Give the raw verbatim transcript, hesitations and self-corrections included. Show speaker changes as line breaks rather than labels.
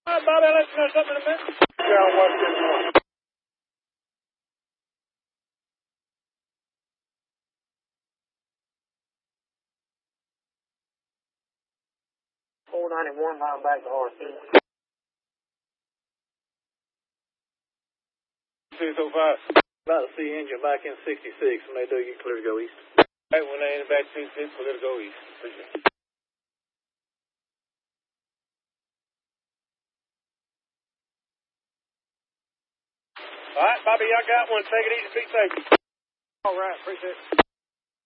All right, Bobby, I'll let you know something in a minute.
Yeah, what's this one? four ninety-one, line back to R C.
six oh five.
About to see engine back in sixty-six, and they do get clear to go east.
Hey, when they in back to six, we're going to go east. Appreciate it. All right, Bobby, y'all got one. Take it easy. Be safe.
All right, appreciate it.